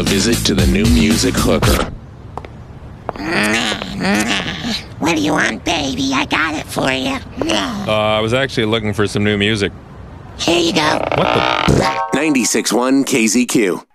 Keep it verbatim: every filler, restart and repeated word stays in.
visit to the New Music Hooker. What do you want, baby? I got it for you. Uh, I was actually looking for some new music. Here you go. What the? ninety-six point one K Z Q.